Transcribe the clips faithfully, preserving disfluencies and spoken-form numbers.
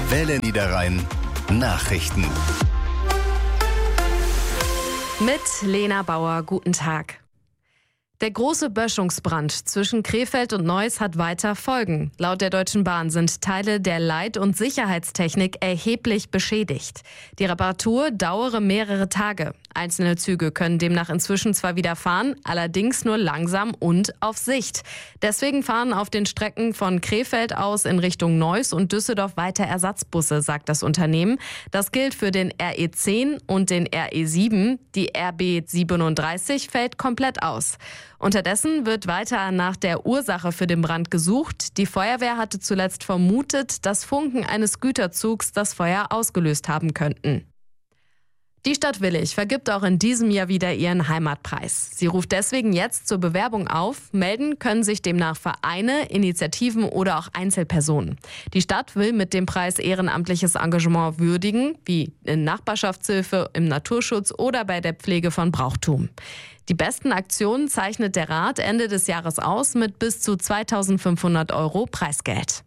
Welle Niederrhein Nachrichten. Mit Lena Bauer, guten Tag. Der große Böschungsbrand zwischen Krefeld und Neuss hat weiter Folgen. Laut der Deutschen Bahn sind Teile der Leit- und Sicherheitstechnik erheblich beschädigt. Die Reparatur dauere mehrere Tage. Einzelne Züge können demnach inzwischen zwar wieder fahren, allerdings nur langsam und auf Sicht. Deswegen fahren auf den Strecken von Krefeld aus in Richtung Neuss und Düsseldorf weiter Ersatzbusse, sagt das Unternehmen. Das gilt für den R E zehn und den R E sieben. Die R B siebenunddreißig fällt komplett aus. Unterdessen wird weiter nach der Ursache für den Brand gesucht. Die Feuerwehr hatte zuletzt vermutet, dass Funken eines Güterzugs das Feuer ausgelöst haben könnten. Die Stadt Willich vergibt auch in diesem Jahr wieder ihren Heimatpreis. Sie ruft deswegen jetzt zur Bewerbung auf. Melden können sich demnach Vereine, Initiativen oder auch Einzelpersonen. Die Stadt will mit dem Preis ehrenamtliches Engagement würdigen, wie in Nachbarschaftshilfe, im Naturschutz oder bei der Pflege von Brauchtum. Die besten Aktionen zeichnet der Rat Ende des Jahres aus mit bis zu zweitausendfünfhundert Euro Preisgeld.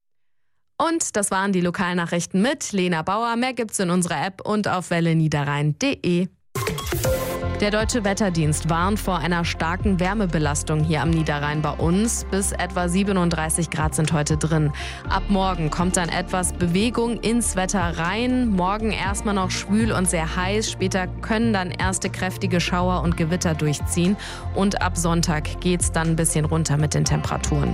Und das waren die Lokalnachrichten mit Lena Bauer. Mehr gibt's in unserer App und auf welle niederrhein punkt de. Der Deutsche Wetterdienst warnt vor einer starken Wärmebelastung hier am Niederrhein bei uns. Bis etwa siebenunddreißig Grad sind heute drin. Ab morgen kommt dann etwas Bewegung ins Wetter rein. Morgen erstmal noch schwül und sehr heiß. Später können dann erste kräftige Schauer und Gewitter durchziehen. Und ab Sonntag geht's dann ein bisschen runter mit den Temperaturen.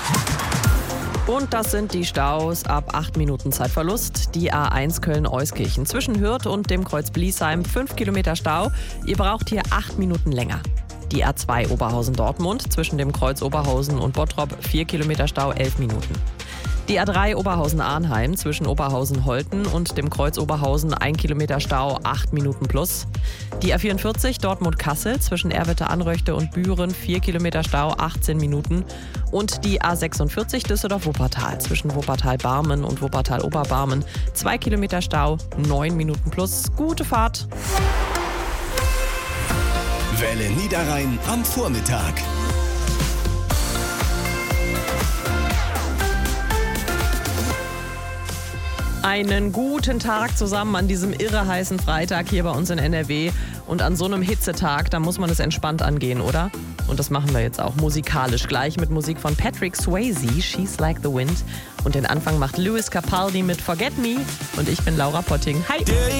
Und das sind die Staus ab acht Minuten Zeitverlust. Die A eins Köln-Euskirchen zwischen Hürth und dem Kreuz Bliesheim fünf Kilometer Stau. Ihr braucht hier acht Minuten länger. Die A zwei Oberhausen-Dortmund zwischen dem Kreuz Oberhausen und Bottrop vier Kilometer Stau, elf Minuten. Die A drei Oberhausen-Arnheim zwischen Oberhausen-Holten und dem Kreuz Oberhausen ein Kilometer Stau, acht Minuten plus. Die A vierundvierzig Dortmund-Kassel zwischen Erwitte-Anröchte und Büren vier Kilometer Stau, achtzehn Minuten. Und die A sechsundvierzig Düsseldorf-Wuppertal zwischen Wuppertal-Barmen und Wuppertal-Oberbarmen zwei Kilometer Stau, neun Minuten plus. Gute Fahrt! Welle Niederrhein am Vormittag. Einen guten Tag zusammen an diesem irre heißen Freitag hier bei uns in N R W. Und an so einem Hitzetag, da muss man es entspannt angehen, oder? Und das machen wir jetzt auch musikalisch. Gleich mit Musik von Patrick Swayze, She's Like the Wind. Und den Anfang macht Lewis Capaldi mit Forget Me. Und ich bin Laura Potting. Hi!